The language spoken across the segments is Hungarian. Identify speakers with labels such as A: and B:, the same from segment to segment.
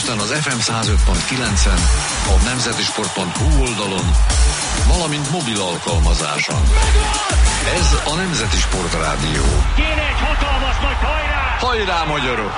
A: Budapesten az FM 105.9-en, a nemzetisport.hu oldalon, valamint mobil alkalmazáson. Ez a Nemzeti Sport Rádió.
B: Kéne egy hatalmas nagy hajrá!
A: Hajrá, magyarok!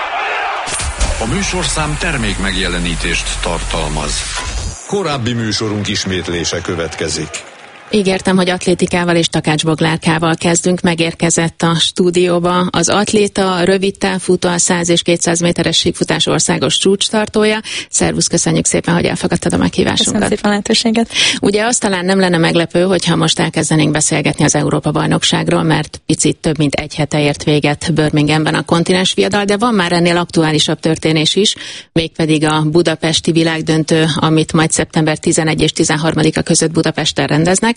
A: A műsorszám termék megjelenítést tartalmaz. Korábbi műsorunk ismétlése következik.
C: Ígértem, hogy atlétikával és Takács Boglárkával kezdünk. Megérkezett a stúdióba az atléta, rövid távfutó, a 100 és 200 méteres síkfutás országos csúcstartója. Szervusz, köszönjük szépen, hogy elfogadtad a meghívásunkat.
D: Köszönöm szépen a lehetőséget.
C: Ugye azt talán nem lenne meglepő, hogyha most elkezdenénk beszélgetni az Európa-bajnokságról, mert picit több mint egy hete ért véget Birminghamben a kontinens viadal, de van már ennél aktuálisabb történés is, mégpedig a budapesti világdöntő, amit majd szeptember 11 és 13-a között Budapesten rendeznek.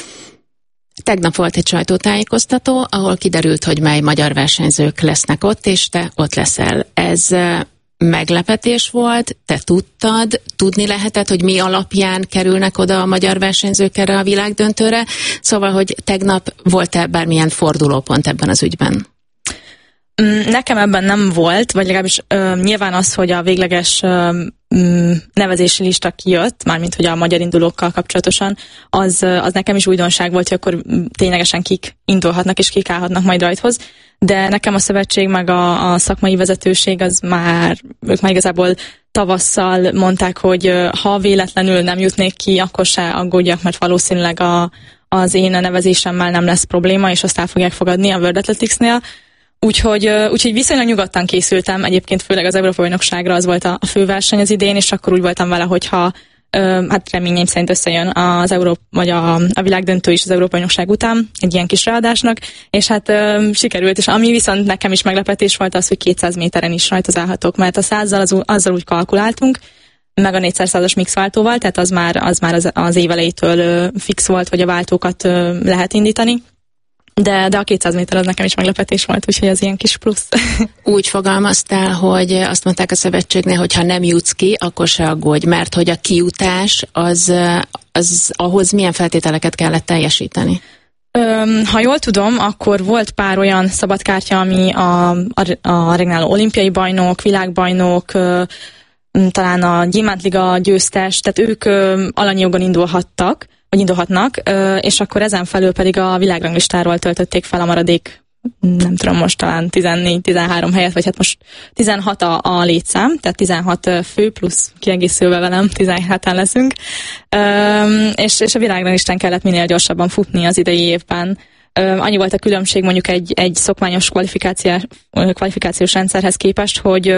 C: Tegnap volt egy sajtótájékoztató, ahol kiderült, hogy mely magyar versenyzők lesznek ott, és te ott leszel. Ez meglepetés volt, te tudtad, tudni lehetett, hogy mi alapján kerülnek oda a magyar versenyzők erre a világdöntőre, szóval, hogy tegnap volt-e bármilyen fordulópont ebben az ügyben?
D: Nekem ebben nem volt, vagy legalábbis nyilván az, hogy a végleges nevezési lista kijött, mármint hogy a magyar indulókkal kapcsolatosan, az nekem is újdonság volt, hogy akkor ténylegesen kik indulhatnak és kik állhatnak majd rajthoz, de nekem a szövetség meg a szakmai vezetőség ők már igazából tavasszal mondták, hogy ha véletlenül nem jutnék ki, akkor se aggódjak, mert valószínűleg az én nevezésemmel nem lesz probléma, és azt el fogják fogadni a World Athletics-nél. Úgyhogy viszonylag nyugodtan készültem, egyébként főleg az Európa-bajnokságra az volt a főverseny az idén, és akkor úgy voltam vele, hogyha hát reményeim szerint összejön a világdöntő is az Európa-bajnokság után, egy ilyen kis ráadásnak, és hát sikerült, és ami viszont nekem is meglepetés volt az, hogy 200 méteren is rajtozálhatok, mert a 100-zal azzal úgy kalkuláltunk, meg a 4x100-as mix váltóval, tehát az már az év elejétől fix volt, hogy a váltókat lehet indítani. De a 200 méter az nekem is meglepetés volt, úgyhogy az ilyen kis plusz.
C: Úgy fogalmaztál, hogy azt mondták a szövetségnél, hogy ha nem jutsz ki, akkor se aggódj, mert hogy a kijutás az ahhoz milyen feltételeket kellett teljesíteni?
D: Ha jól tudom, akkor volt pár olyan szabadkártya, ami a regnáló olimpiai bajnok, világbajnok, talán a Gyémántliga győztes, tehát ők alanyi jogon indulhatnak, és akkor ezen felül pedig a világranglistáról töltötték fel a maradék, nem tudom, most talán 14-13 helyet, vagy hát most 16 a létszám, tehát 16 fő plusz kiegészülve velem 17-en leszünk, és a világranglistán kellett minél gyorsabban futni az idei évben. Annyi volt a különbség mondjuk egy szokványos kvalifikációs rendszerhez képest,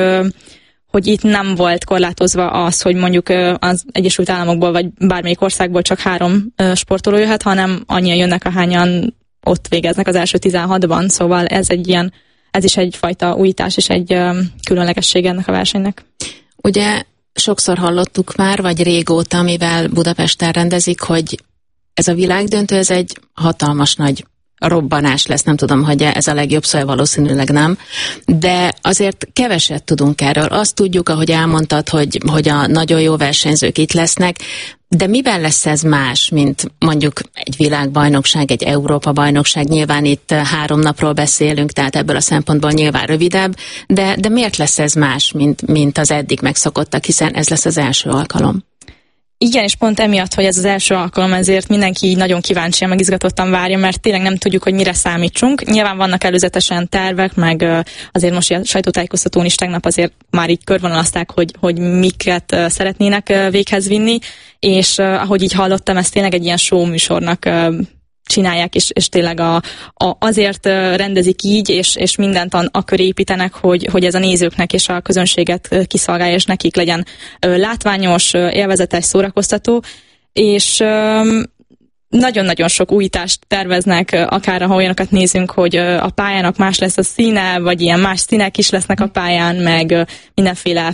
D: hogy itt nem volt korlátozva az, hogy mondjuk az Egyesült Államokból vagy bármelyik országból csak 3 sportoló jöhet, hanem annyian jönnek, ahányan ott végeznek az első 16-ban, szóval ez is egyfajta újítás és egy különlegesség ennek a versenynek.
C: Ugye sokszor hallottuk már, vagy régóta, mivel Budapesten rendezik, hogy ez a világdöntő, ez egy hatalmas nagy robbanás lesz, nem tudom, hogy ez a legjobb szó, valószínűleg nem, de azért keveset tudunk erről. Azt tudjuk, ahogy elmondtad, hogy a nagyon jó versenyzők itt lesznek, de miben lesz ez más, mint mondjuk egy világbajnokság, egy Európa-bajnokság? Nyilván itt 3 napról beszélünk, tehát ebből a szempontból nyilván rövidebb, de miért lesz ez más, mint az eddig megszokottak, hiszen ez lesz az első alkalom?
D: Igen, és pont emiatt, hogy ez az első alkalom, ezért mindenki így nagyon kíváncsian, meg izgatottan várja, mert tényleg nem tudjuk, hogy mire számítsunk. Nyilván vannak előzetesen tervek, meg azért most a sajtótájékoztatón is tegnap azért már így körvonalazták, hogy miket szeretnének véghez vinni, és ahogy így hallottam, ezt tényleg egy ilyen show műsornak csinálják, és tényleg azért rendezik így, és mindent a köré építenek, hogy ez a nézőknek és a közönséget kiszolgálja, és nekik legyen látványos, élvezetes, szórakoztató, és nagyon-nagyon sok újítást terveznek, akár ha olyanokat nézünk, hogy a pályának más lesz a színe, vagy ilyen más színek is lesznek a pályán, meg mindenféle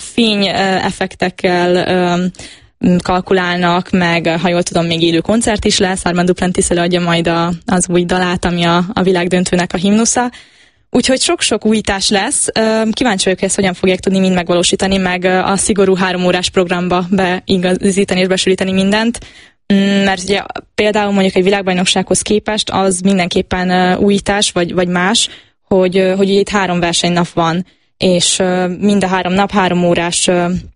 D: fényeffektekkel kalkulálnak, meg ha jól tudom, még élő koncert is lesz, Armand Duplantis előadja majd az új dalát, ami a világdöntőnek a himnusza. Úgyhogy sok-sok újítás lesz. Kíváncsi vagyok, hogy ezt hogyan fogják tudni mind megvalósítani, meg a szigorú 3 órás programba beigazítani és besülíteni mindent. Mert ugye például mondjuk egy világbajnoksághoz képest az mindenképpen újítás, vagy más, hogy itt 3 versenynap van, és mind a 3 nap 3 órás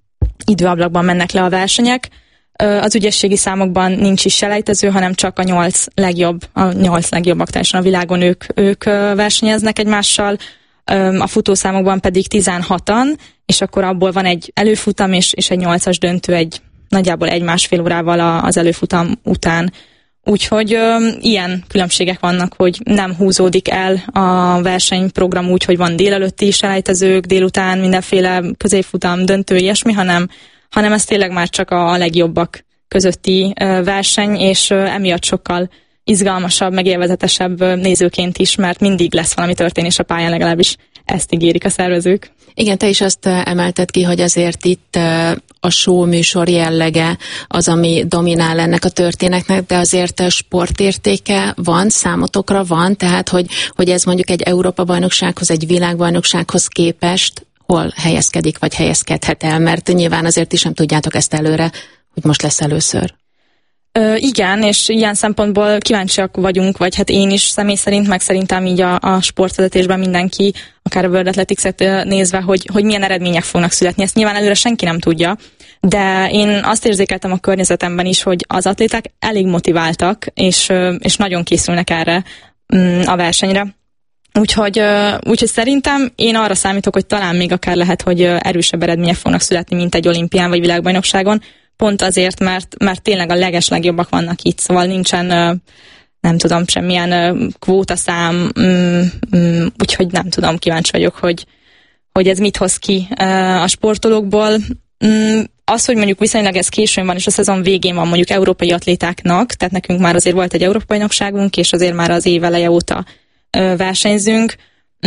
D: időablakban mennek le a versenyek. Az ügyességi számokban nincs is selejtező, hanem csak a 8 legjobb aktuálisan a világon ők versenyeznek egymással, a futószámokban pedig 16-an, és akkor abból van egy előfutam és egy 8-as döntő nagyjából 1-1,5 órával az előfutam után. Úgyhogy ilyen különbségek vannak, hogy nem húzódik el a versenyprogram úgy, hogy van délelőtti selejtezők, délután mindenféle középfutam, döntő, ilyesmi, hanem ez tényleg már csak a legjobbak közötti verseny, és emiatt sokkal izgalmasabb, meg élvezetesebb nézőként is, mert mindig lesz valami történés a pályán, legalábbis ezt ígérik a szervezők.
C: Igen, te is azt emelted ki, hogy azért itt a show műsor jellege az, ami dominál ennek a történetnek, de azért sportértéke van, számotokra van, tehát hogy ez mondjuk egy Európa-bajnoksághoz, egy világbajnoksághoz képest hol helyezkedik, vagy helyezkedhet el, mert nyilván azért is nem tudjátok ezt előre, hogy most lesz először.
D: Igen, és ilyen szempontból kíváncsiak vagyunk, vagy hát én is személy szerint, meg szerintem így a sportvezetésben mindenki, akár a World Athletics-et nézve, hogy milyen eredmények fognak születni. Ezt nyilván előre senki nem tudja, de én azt érzékeltem a környezetemben is, hogy az atléták elég motiváltak, és nagyon készülnek erre a versenyre. Úgyhogy szerintem én arra számítok, hogy talán még akár lehet, hogy erősebb eredmények fognak születni, mint egy olimpián vagy világbajnokságon, pont azért, mert tényleg a legeslegjobbak vannak itt, szóval nincsen, nem tudom, semmilyen kvótaszám, úgyhogy nem tudom, kíváncsi vagyok, hogy ez mit hoz ki a sportolókból. Az, hogy mondjuk viszonylag ez későn van, és a szezon végén van mondjuk európai atlétáknak, tehát nekünk már azért volt egy Európa-bajnokságunk, és azért már az év eleje óta versenyzünk,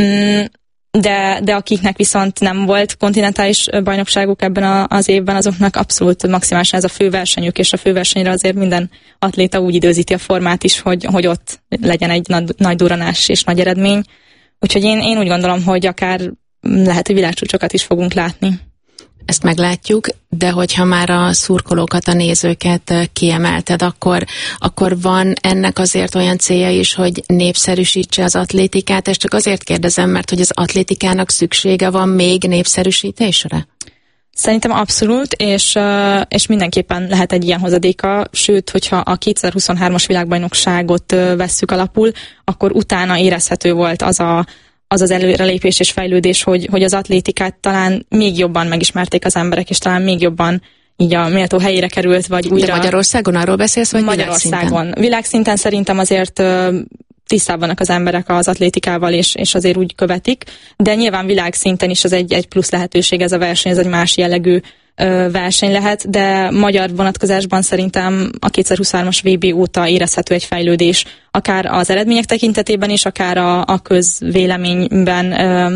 D: de akiknek viszont nem volt kontinentális bajnokságuk ebben az évben, azoknak abszolút maximálisan ez a főversenyük, és a főversenyre azért minden atléta úgy időzíti a formát is, hogy ott legyen egy nagy durranás és nagy eredmény. Úgyhogy én úgy gondolom, hogy akár lehet, hogy világcsúcsokat is fogunk látni.
C: Ezt meglátjuk, de hogyha már a szurkolókat, a nézőket kiemelted, akkor van ennek azért olyan célja is, hogy népszerűsítse az atlétikát. Ezt csak azért kérdezem, mert hogy az atlétikának szüksége van még népszerűsítésre?
D: Szerintem abszolút, és mindenképpen lehet egy ilyen hozadéka, sőt, hogyha a 2023-as világbajnokságot vesszük alapul, akkor utána érezhető volt az előrelépés és fejlődés, hogy az atlétikát talán még jobban megismerték az emberek, és talán még jobban így a méltó helyére került, vagy újra...
C: De Magyarországon arról beszélsz, vagy
D: Magyarországon. Világszinten szerintem azért tisztában vannak az emberek az atlétikával, és azért úgy követik, de nyilván világszinten is az egy plusz lehetőség ez a verseny, ez egy más jellegű verseny lehet, de magyar vonatkozásban szerintem a 2023-as VB óta érezhető egy fejlődés, akár az eredmények tekintetében is, akár a közvéleményben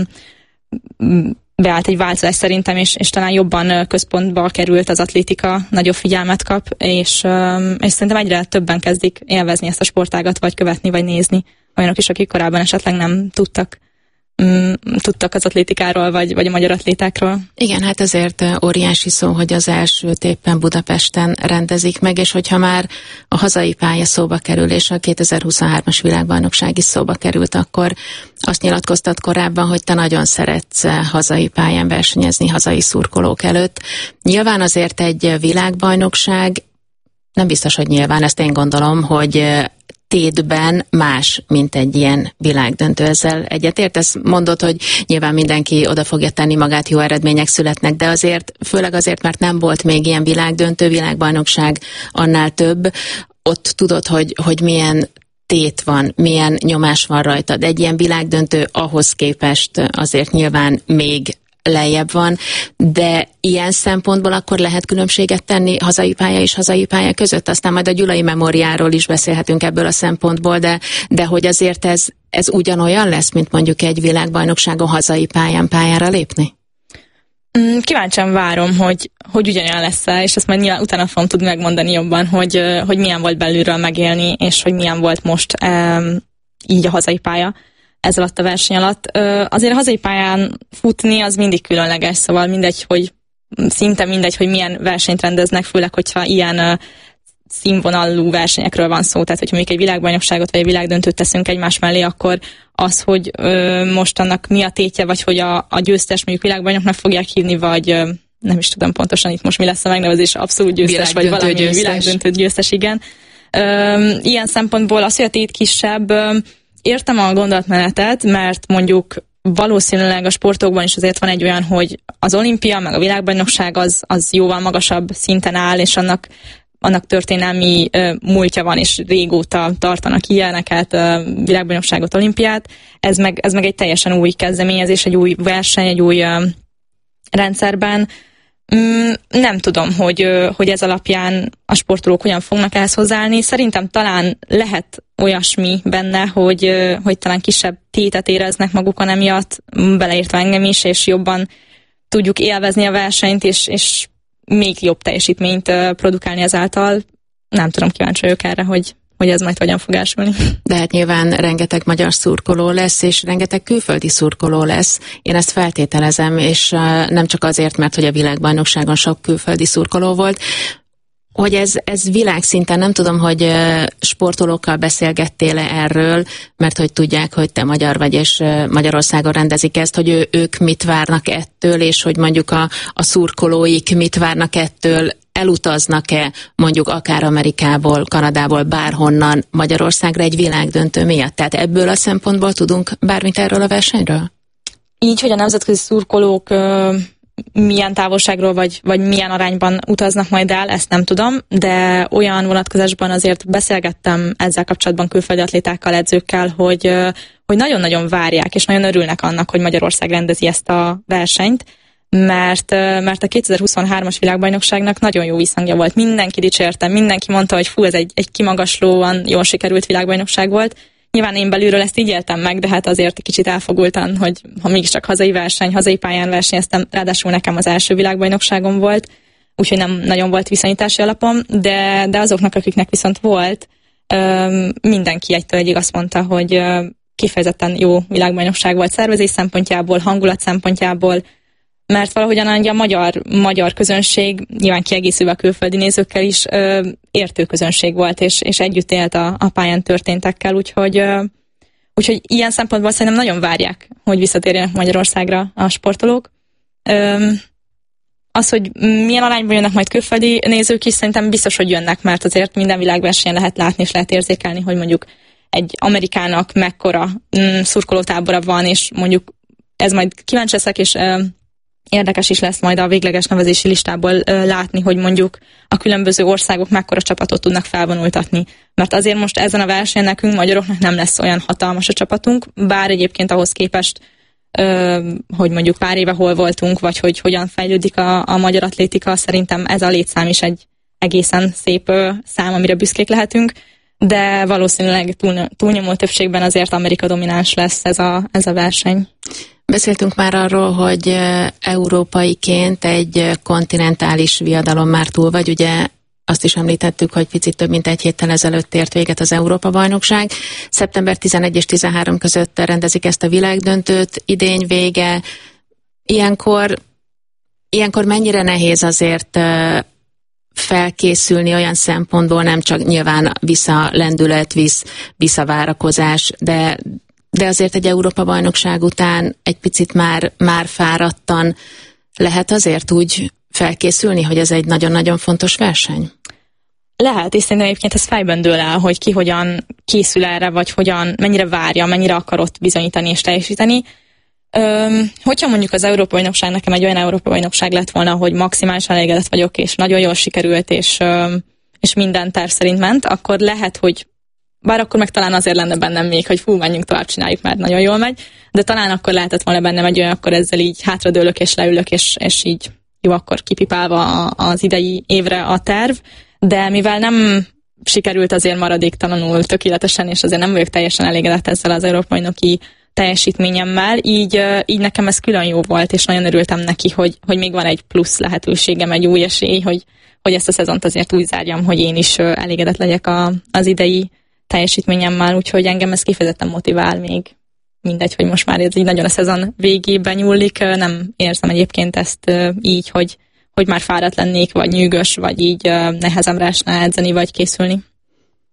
D: beállt egy változás szerintem, és talán jobban központba került az atlétika, nagyobb figyelmet kap, és szerintem egyre többen kezdik élvezni ezt a sportágat, vagy követni, vagy nézni. Olyanok is, akik korábban esetleg nem tudtak az atlétikáról, vagy a magyar atlétákról.
C: Igen, hát ezért óriási szó, hogy az elsőt éppen Budapesten rendezik meg, és hogyha már a hazai pálya szóba kerül, és a 2023-as világbajnokság is szóba került, akkor azt nyilatkoztat korábban, hogy te nagyon szeretsz hazai pályán versenyezni, hazai szurkolók előtt. Nyilván azért egy világbajnokság, nem biztos, hogy nyilván, ezt én gondolom, hogy tétben más, mint egy ilyen világdöntő. Ezzel egyetértesz? Mondod, hogy nyilván mindenki oda fogja tenni magát, jó eredmények születnek, de azért, főleg azért, mert nem volt még ilyen világdöntő, világbajnokság, annál több. Ott tudod, hogy milyen tét van, milyen nyomás van rajtad. Egy ilyen világdöntő ahhoz képest azért nyilván még lejjebb van, de ilyen szempontból akkor lehet különbséget tenni hazai pálya és hazai pálya között. Aztán majd a Gyulai Memóriáról is beszélhetünk ebből a szempontból, de hogy azért ez ugyanolyan lesz, mint mondjuk egy világbajnokságon hazai pályára lépni?
D: Kíváncsian várom, hogy ugyanolyan lesz-e, és ezt majd nyilván utána fogom tudni megmondani jobban, hogy milyen volt belülről megélni, és hogy milyen volt most így a hazai pálya ez alatt a verseny alatt. Azért a hazai pályán futni az mindig különleges, szóval szinte mindegy, hogy milyen versenyt rendeznek, főleg, hogyha ilyen színvonalú versenyekről van szó, tehát hogyha mondjuk egy világbajnokságot vagy egy világdöntőt teszünk egymás mellé, akkor az, hogy most annak mi a tétje, vagy hogy a győztes mondjuk világbajnoknak fogják hívni, vagy nem is tudom pontosan itt most mi lesz a megnevezés, abszolút győztes, vagy valami világdöntő győztes, igen. Ilyen szempontból az, hogy a tét kisebb, értem a gondolatmenetet, mert mondjuk valószínűleg a sportokban is azért van egy olyan, hogy az olimpia, meg a világbajnokság az jóval magasabb szinten áll, és annak történelmi múltja van, és régóta tartanak ilyeneket, világbajnokságot, olimpiát. Ez meg egy teljesen új kezdeményezés, egy új verseny, egy új rendszerben. Nem tudom, hogy ez alapján a sportolók hogyan fognak ehhez hozzáállni. Szerintem talán lehet olyasmi benne, hogy talán kisebb tétet éreznek magukon emiatt, beleértve engem is, és jobban tudjuk élvezni a versenyt, és még jobb teljesítményt produkálni ezáltal. Nem tudom, kíváncsi vagyok erre, hogy ez majd hogyan fog elsülni.
C: De hát nyilván rengeteg magyar szurkoló lesz, és rengeteg külföldi szurkoló lesz. Én ezt feltételezem, és nem csak azért, mert hogy a világbajnokságon sok külföldi szurkoló volt, hogy ez világszinten, nem tudom, hogy sportolókkal beszélgettél-e erről, mert hogy tudják, hogy te magyar vagy, és Magyarországon rendezik ezt, hogy ők mit várnak ettől, és hogy mondjuk a szurkolóik mit várnak ettől, elutaznak-e mondjuk akár Amerikából, Kanadából, bárhonnan Magyarországra egy világdöntő miatt? Tehát ebből a szempontból tudunk bármit erről a versenyről?
D: Így, hogy a nemzetközi szurkolók milyen távolságról vagy milyen arányban utaznak majd el, ezt nem tudom, de olyan vonatkozásban azért beszélgettem ezzel kapcsolatban külföldi atlétákkal, edzőkkel, hogy nagyon-nagyon várják, és nagyon örülnek annak, hogy Magyarország rendezi ezt a versenyt, mert a 2023-as világbajnokságnak nagyon jó visszhangja volt. Mindenki dicsérte, mindenki mondta, hogy ez egy kimagaslóan jól sikerült világbajnokság volt. Nyilván én belülről ezt így éltem meg, de hát azért egy kicsit elfogultan, hogy ha mégiscsak hazai verseny, hazai pályán versenyeztem, ráadásul nekem az első világbajnokságom volt, úgyhogy nem nagyon volt viszonyítási alapom, de azoknak, akiknek viszont volt, mindenki egytől egyig azt mondta, hogy kifejezetten jó világbajnokság volt szervezés szempontjából, hangulat szempontjából, mert valahogyan a magyar közönség, nyilván kiegészülve a külföldi nézőkkel is, értő közönség volt, és együtt élt a pályán történtekkel, úgyhogy ilyen szempontból szerintem nagyon várják, hogy visszatérjenek Magyarországra a sportolók. Az, hogy milyen arányban jönnek majd külföldi nézők is, szerintem biztos, hogy jönnek, mert azért minden világversenyen lehet látni és lehet érzékelni, hogy mondjuk egy Amerikának mekkora szurkolótábora van, és mondjuk ez majd kíváncsi leszek, és érdekes is lesz majd a végleges nevezési listából látni, hogy mondjuk a különböző országok mekkora csapatot tudnak felvonultatni. Mert azért most ezen a versenyen nekünk, magyaroknak nem lesz olyan hatalmas a csapatunk, bár egyébként ahhoz képest, hogy mondjuk pár éve hol voltunk, vagy hogy hogyan fejlődik a magyar atlétika, szerintem ez a létszám is egy egészen szép szám, amire büszkék lehetünk, de valószínűleg túlnyomó többségben azért Amerika domináns lesz ez a verseny.
C: Beszéltünk már arról, hogy európaiként egy kontinentális viadalon már túl vagy, ugye azt is említettük, hogy picit több mint egy héttel ezelőtt ért véget az Európa-bajnokság. Szeptember 11 és 13 között rendezik ezt a világdöntőt, idény vége. Ilyenkor mennyire nehéz azért felkészülni olyan szempontból, nem csak nyilván visszalendület, visszavárakozás, de azért egy Európa-bajnokság után egy picit már fáradtan lehet azért úgy felkészülni, hogy ez egy nagyon-nagyon fontos verseny?
D: Lehet, és szerintem egyébként ez fejben dől el, hogy ki hogyan készül erre, vagy mennyire várja, mennyire akar ott bizonyítani és teljesíteni. Hogyha mondjuk az Európa-bajnokság nekem egy olyan Európa-bajnokság lett volna, hogy maximálisan elégedett vagyok, és nagyon jól sikerült, és minden terv szerint ment, akkor lehet, hogy bár akkor meg talán azért lenne bennem még, hogy menjünk tovább, csináljuk, mert nagyon jól megy, de talán akkor lehetett volna bennem egy olyan, akkor ezzel így hátradőlök és leülök, és így jó, akkor kipipálva az idei évre a terv, de mivel nem sikerült azért maradéktalanul tökéletesen, és azért nem vagyok teljesen elégedett ezzel az európai teljesítményemmel, így nekem ez külön jó volt, és nagyon örültem neki, hogy még van egy plusz lehetőségem, egy új esély, hogy ezt a szezont azért úgy zárjam, hogy én is elégedett legyek az idei teljesítményemmel, úgyhogy engem ez kifejezetten motivál még. Mindegy, hogy most már ez így nagyon a szezon végében nyúlik, nem érzem egyébként ezt így, hogy már fáradt lennék, vagy nyűgös, vagy így nehezemre esne edzeni, vagy készülni.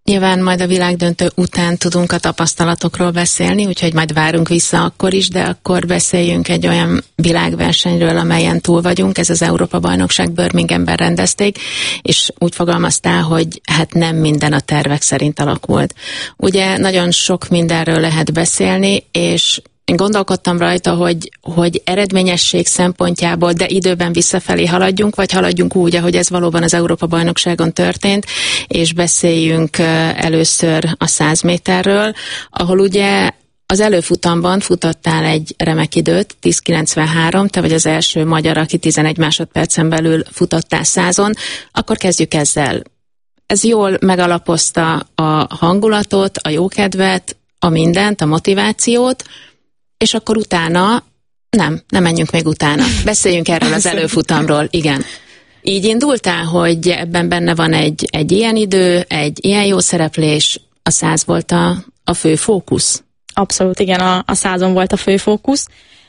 C: Nyilván majd a világdöntő után tudunk a tapasztalatokról beszélni, úgyhogy majd várunk vissza akkor is, de akkor beszéljünk egy olyan világversenyről, amelyen túl vagyunk. Ez az Európa-bajnokság Birminghamben rendezték, és úgy fogalmaztál, hogy hát nem minden a tervek szerint alakult. Ugye nagyon sok mindenről lehet beszélni, és én gondolkodtam rajta, hogy eredményesség szempontjából, de időben visszafelé haladjunk, vagy haladjunk úgy, ahogy ez valóban az Európa-bajnokságon történt, és beszéljünk először a 100 méterről, ahol ugye az előfutamban futottál egy remek időt, 10.93, te vagy az első magyar, aki 11 másodpercen belül futottál 100-on, akkor kezdjük ezzel. Ez jól megalapozta a hangulatot, a jókedvet, a mindent, a motivációt, és akkor utána, nem menjünk még utána. Beszéljünk erről az előfutamról, igen. Így indultál, hogy ebben benne van egy ilyen idő, egy ilyen jó szereplés, a 100 volt a fő fókusz?
D: Abszolút, igen, a 100-on volt a fő fókusz,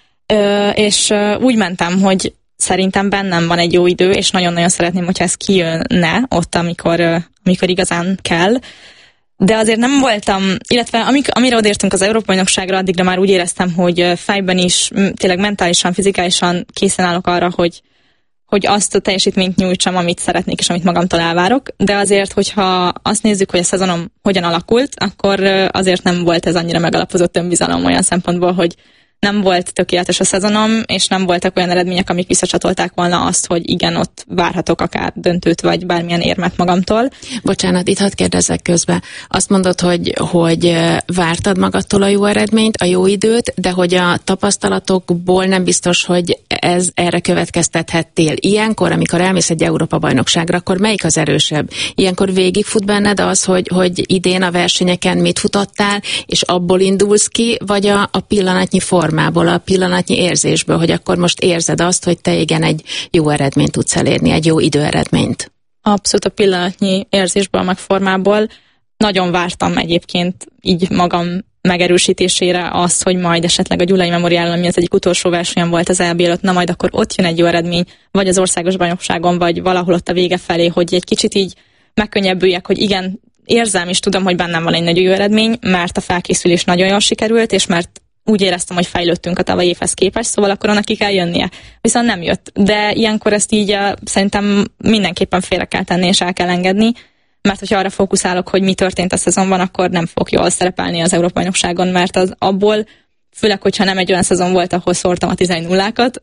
D: és úgy mentem, hogy szerintem bennem van egy jó idő, és nagyon-nagyon szeretném, hogyha ez kijönne ott, amikor igazán kell. De azért nem voltam, illetve amire odértünk az Európa-bajnokságra, addigra már úgy éreztem, hogy fejben is, tényleg mentálisan, fizikálisan készen állok arra, hogy azt a teljesítményt nyújtsam, amit szeretnék, és amit magamtól elvárok. De azért, hogyha azt nézzük, hogy a szezonom hogyan alakult, akkor azért nem volt ez annyira megalapozott önbizalom olyan szempontból, hogy nem volt tökéletes a szezonom, és nem voltak olyan eredmények, amik visszacsatolták volna azt, hogy igen, ott várhatok akár döntőt, vagy bármilyen érmet magamtól.
C: Bocsánat, itt hadd kérdezzek közben. Azt mondod, hogy vártad magadtól a jó eredményt, a jó időt, de hogy a tapasztalatokból nem biztos, hogy erre következtethettél. Ilyenkor, amikor elmész egy Európa-bajnokságra, akkor melyik az erősebb? Ilyenkor végigfut benned az, hogy idén a versenyeken mit futottál, és abból indulsz ki, vagy a pillanatnyi formából, a pillanatnyi érzésből, hogy akkor most érzed azt, hogy te igen egy jó eredményt tudsz elérni, egy jó időeredményt?
D: Abszolút a pillanatnyi érzésből, meg formából. Nagyon vártam egyébként így magam megerősítésére azt, hogy majd esetleg a Gyulai Memoriálon, ami az egyik utolsó versenyen volt az EB előtt, na majd akkor ott jön egy jó eredmény, vagy az országos bajnokságon, vagy valahol ott a vége felé, hogy egy kicsit így megkönnyebbüljek, hogy igen, érzem és tudom, hogy bennem van egy nagyon jó eredmény, mert a felkészülés nagyon jól sikerült, és mert úgy éreztem, hogy fejlődtünk a tavalyi évhez képest, szóval akkor annak ki kell jönnie. Viszont nem jött. De ilyenkor ezt így szerintem mindenképpen félre kell tenni, és el kell engedni, mert hogyha arra fókuszálok, hogy mi történt a szezonban, akkor nem fog jól szerepelni az Európa-bajnokságon, mert abból, főleg, hogyha nem egy olyan szezon volt, ahol szórtam a 11-0-ákat,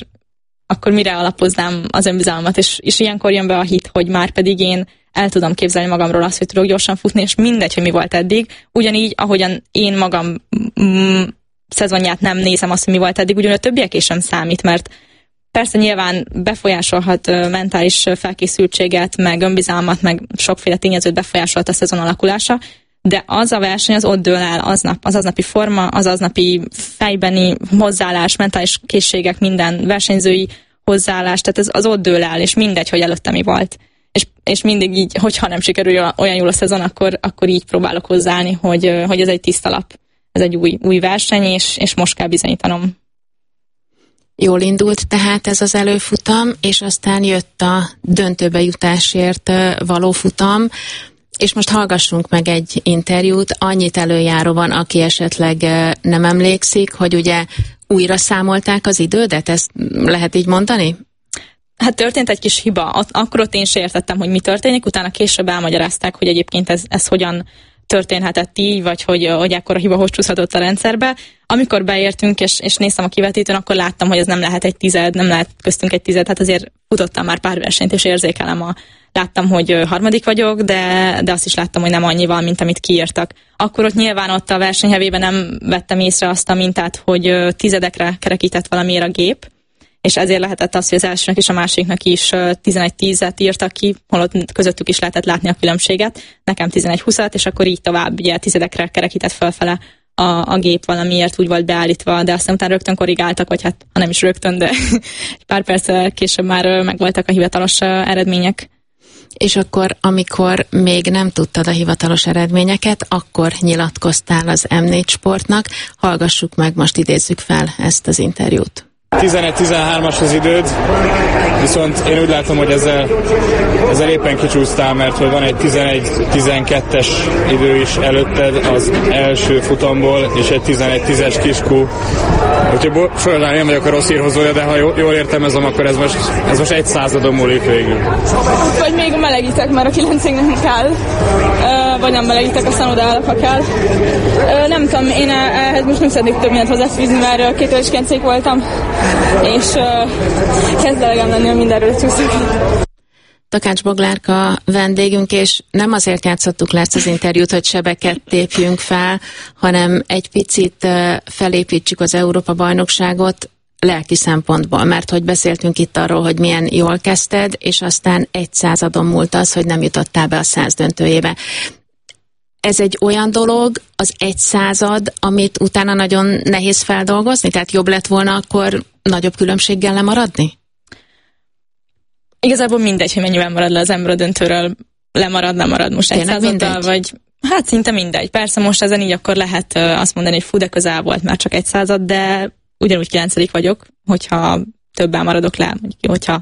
D: akkor mire alapoznám az önbizalmat, és ilyenkor jön be a hit, hogy már pedig én el tudom képzelni magamról azt, hogy tudok gyorsan futni, és mindegy, hogy mi volt eddig. Ugyanígy, ahogyan én magam szezonját nem nézem azt, hogy mi volt eddig, ugyan a többieké sem számít, mert persze nyilván befolyásolhat mentális felkészültséget, meg önbizalmat, meg sokféle tényezőt befolyásolt a szezon alakulása, de az a verseny az ott dől el aznap, az aznapi forma, az aznapi fejbeni hozzáállás, mentális készségek, minden versenyzői hozzáállás, tehát az ott dől el, és mindegy, hogy előtte mi volt. És mindig így, hogyha nem sikerül olyan jól a szezon, akkor így próbálok hozzáállni, hogy ez egy tiszta lap. Ez egy új verseny, és most kell bizonyítanom.
C: Jól indult tehát ez az előfutam, és aztán jött a döntőbe jutásért való futam, és most hallgassunk meg egy interjút, annyit előjáróban, aki esetleg nem emlékszik, hogy ugye újra számolták az idődet, ezt lehet így mondani?
D: Hát történt egy kis hiba, akkor ott én se értettem, hogy mi történik, utána később elmagyarázták, hogy egyébként ez hogyan történhetett így, vagy hogy ekkora hiba hogy csúszhatott a rendszerbe. Amikor beértünk, és néztem a kivetítőn, akkor láttam, hogy ez nem lehet egy tized, nem lehet köztünk egy tized, hát azért futottam már pár versenyt, és érzékelem láttam, hogy harmadik vagyok, de azt is láttam, hogy nem annyival, mint amit kiírtak. Akkor ott nyilván ott a versenyhevében nem vettem észre azt a mintát, hogy tizedekre kerekített valamiért a gép, és ezért lehetett az, hogy az elsőnek és a másiknak is 11-10-et írtak ki, holott közöttük is lehetett látni a különbséget, nekem 11-20-at, és akkor így tovább ugye tizedekre kerekített fölfele a gép valamiért úgy volt beállítva, de aztán utána rögtön korrigáltak, vagy hát ha nem is rögtön, de pár perc később már megvoltak a hivatalos eredmények.
C: És akkor, amikor még nem tudtad a hivatalos eredményeket, akkor nyilatkoztál az M4 Sportnak. Hallgassuk meg, most idézzük fel ezt az interjút.
E: 11-13-as az időd, viszont én úgy látom, hogy ezzel éppen kicsúsztál, mert hogy van egy 11-12-es idő is előtted az első futamból, és egy 11-10-es kiskú. Úgyhogy folyamán én vagyok a rossz hírhozója, de ha jól értelmezem, akkor ez most egy századon múlik végül.
F: Vagy még melegítek, mert a 9-ig nem kell. Vagy nem melegítek, aztán odaállok, ha kell. Nem tudom, én ehhez most nem szeretnék több mindent hozzáfűzni, mert 2-9-ig voltam, és kezd elegem lenni, hogy mindenről csúszok.
C: Takács Boglárka vendégünk, és nem azért játszottuk le ezt az interjút, hogy sebeket tépjünk fel, hanem egy picit felépítsük az Európa-bajnokságot lelki szempontból, mert hogy beszéltünk itt arról, hogy milyen jól kezdted, és aztán egy századon múlt az, hogy nem jutottál be a 100 döntőjébe. Ez egy olyan dolog, az egy század, amit utána nagyon nehéz feldolgozni? Tehát jobb lett volna akkor nagyobb különbséggel lemaradni?
D: Igazából mindegy, hogy mennyivel marad le az ember a döntőről, lemarad most egy századdal, vagy hát szinte mindegy. Persze most ezen így akkor lehet azt mondani, hogy fú, de közel volt már csak egy század, de ugyanúgy 9. vagyok, hogyha többel maradok le, hogyha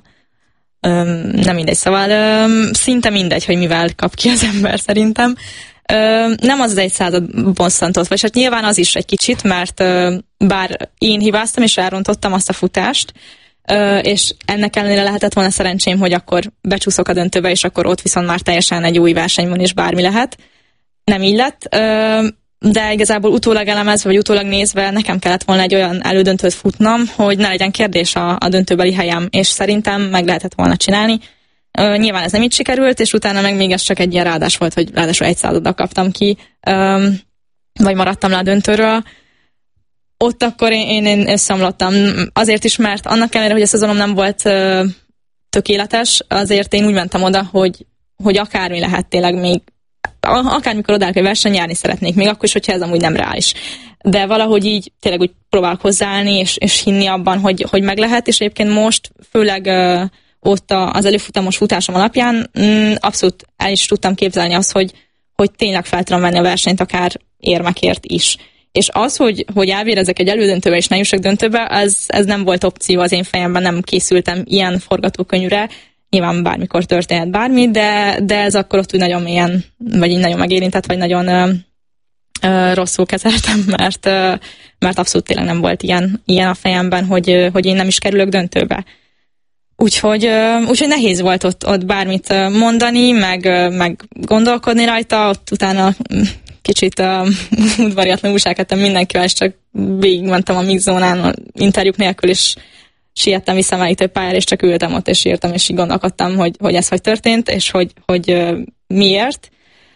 D: nem mindegy. Szóval szinte mindegy, hogy mivel kap ki az ember szerintem. Nem az egy század bosszantott, vagy hát nyilván az is egy kicsit, mert bár én hibáztam és elrontottam azt a futást, és ennek ellenére lehetett volna szerencsém, hogy akkor becsúszok a döntőbe, és akkor ott viszont már teljesen egy új verseny van, és bármi lehet. Nem így lett, de igazából utólag elemezve, vagy utólag nézve nekem kellett volna egy olyan elődöntőt futnom, hogy ne legyen kérdés a döntőbeli helyem, és szerintem meg lehetett volna csinálni. Nyilván ez nem így sikerült, és utána meg még ez csak egy ilyen ráadás volt, hogy ráadásul egy századdal kaptam ki, vagy maradtam le a döntőről. Ott akkor én összeomlottam. Azért is, mert annak ellenére, hogy a szezonom nem volt tökéletes, azért én úgy mentem oda, hogy akármi lehet tényleg még, akármikor odállok egy verseny, járni szeretnék, még akkor is, hogyha ez amúgy nem reális. De valahogy így tényleg úgy próbálok hozzáállni, és hinni abban, hogy meg lehet, és egyébként most, főleg ott az előfutamos futásom alapján abszolút el is tudtam képzelni azt, hogy tényleg fel tudom venni a versenyt, akár érmekért is. És az, hogy elvérezek egy elődöntőbe és ne jussak döntőbe, ez nem volt opció az én fejemben, nem készültem ilyen forgatókönyvre. Nyilván bármikor történhet bármi, de ez akkor ott úgy nagyon mélyen, vagy így nagyon megérintett, vagy nagyon rosszul kezeltem, mert abszolút tényleg nem volt ilyen a fejemben, hogy én nem is kerülök döntőbe. Úgyhogy nehéz volt ott bármit mondani, meg gondolkodni rajta, ott utána kicsit udvariatlan újsághettem mindenkivel, és csak végigmentem a mixzónán interjúk nélkül, és siettem visszamelegítő pályára, és csak ültem ott, és írtam, és így gondolkodtam, hogy ez hogy történt, és hogy miért.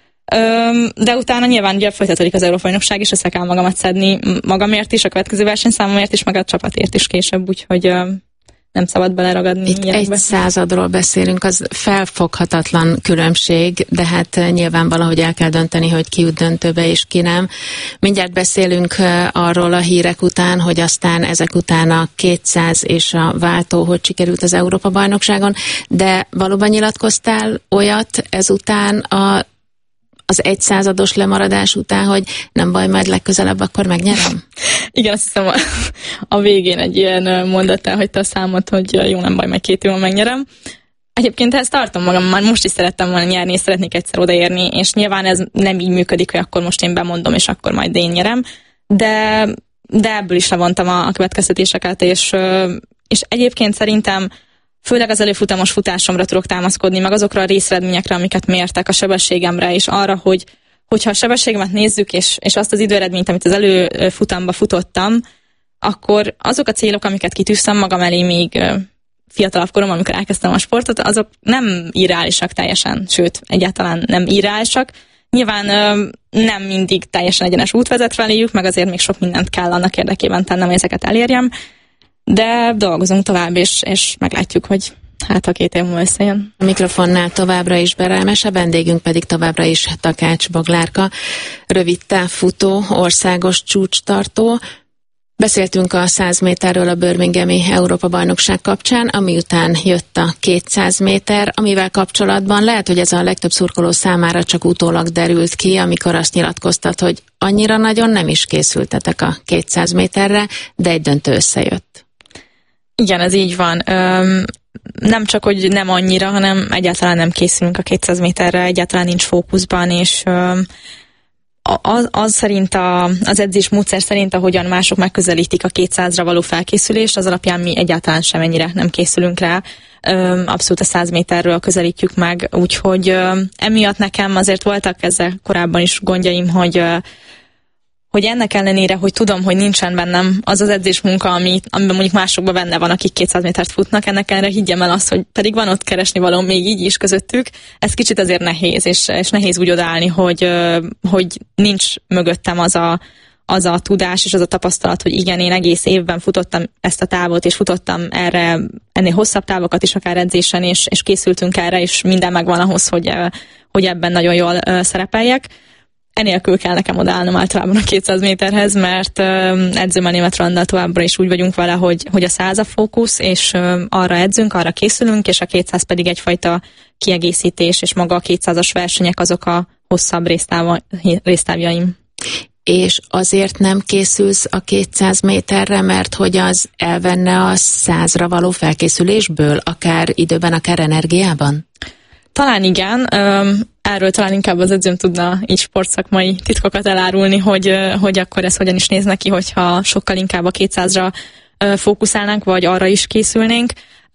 D: De utána nyilván ugye folytatódik az Európa-bajnokság, és össze kell magamat szedni magamért is, a következő versenyszámomért is, meg a csapatért is később, úgyhogy nem szabad beleragadni.
C: Itt egy századról beszélünk, az felfoghatatlan különbség, de hát nyilván valahogy el kell dönteni, hogy ki jut döntőbe és ki nem. Mindjárt beszélünk arról a hírek után, hogy aztán ezek után a 200 és a váltó, hogy sikerült az Európa-bajnokságon, de valóban nyilatkoztál olyat ezután az egy százados lemaradás után, hogy nem baj, majd legközelebb akkor megnyerem?
D: Igen, azt hiszem a végén egy ilyen mondat elhagyta a számot, hogy jó, nem baj, majd 2 évvel megnyerem. Egyébként ezt tartom magam, már most is szerettem volna nyerni, és szeretnék egyszer odaérni, és nyilván ez nem így működik, hogy akkor most én bemondom, és akkor majd én nyerem, de ebből is levontam a következtetéseket, és egyébként szerintem főleg az előfutamos futásomra tudok támaszkodni, meg azokra a részeredményekre, amiket mértek, a sebességemre, és arra, hogyha a sebességemet nézzük, és azt az időeredményt, amit az előfutamba futottam, akkor azok a célok, amiket kitűztem magam elé még fiatalabb koromban, amikor elkezdtem a sportot, azok nem irreálisak teljesen, sőt, egyáltalán nem irreálisak. Nyilván nem mindig teljesen egyenes út vezet feléjük, meg azért még sok mindent kell annak érdekében tennem, hogy ezeket elérjem, de dolgozunk tovább, és meglátjuk, hogy hát a 2 év múlva összejön.
C: A mikrofonnál továbbra is Berelmes, a vendégünk pedig továbbra is Takács Boglárka, rövid távfutó, országos csúcstartó. Beszéltünk a 100 méterről a Birminghami Európa-bajnokság kapcsán, ami után jött a 200 méter, amivel kapcsolatban lehet, hogy ez a legtöbb szurkoló számára csak utólag derült ki, amikor azt nyilatkoztat, hogy annyira nagyon nem is készültetek a 200 méterre, de egy döntő összejött.
D: Igen, ez így van. Nem csak, hogy nem annyira, hanem egyáltalán nem készülünk a 200 méterre, egyáltalán nincs fókuszban, és az szerint az edzés módszer szerint, ahogyan mások megközelítik a 200-ra való felkészülést, az alapján mi egyáltalán semennyire nem készülünk rá. Abszolút a 100 méterről közelítjük meg, úgyhogy emiatt nekem azért voltak ezzel korábban is gondjaim, hogy ennek ellenére, hogy tudom, hogy nincsen bennem az az edzésmunka, amiben mondjuk másokban benne van, akik 200 métert futnak, ennek ellenére higgyem el azt, hogy pedig van ott keresni való még így is közöttük. Ez kicsit azért nehéz, és nehéz úgy odaállni, hogy nincs mögöttem az a tudás és az a tapasztalat, hogy igen, én egész évben futottam ezt a távot, és futottam ennél hosszabb távokat is akár edzésen, és készültünk erre, és minden megvan ahhoz, hogy ebben nagyon jól szerepeljek. Enélkül kell nekem odaállnom általában a 200 méterhez, mert edzőmmel Németh Rolandal továbbra is úgy vagyunk vele, hogy a 100 a fókusz, és arra edzünk, arra készülünk, és a 200 pedig egyfajta kiegészítés, és maga a 200-as versenyek azok a hosszabb résztávjaim.
C: És azért nem készülsz a 200 méterre, mert hogy az elvenne a 100-ra való felkészülésből, akár időben, akár energiában?
D: Talán igen, erről talán inkább az edzőm tudna így sportszakmai titkokat elárulni, hogy akkor ez hogyan is néz neki, hogyha sokkal inkább a 200-ra fókuszálnánk, vagy arra is készülnénk.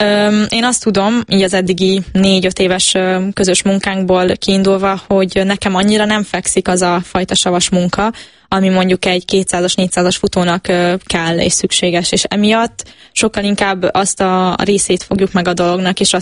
D: Én azt tudom, így az eddigi 4-5 éves közös munkánkból kiindulva, hogy nekem annyira nem fekszik az a fajta savas munka, ami mondjuk egy 200-as, 400-as futónak kell és szükséges, és emiatt sokkal inkább azt a részét fogjuk meg a dolognak, és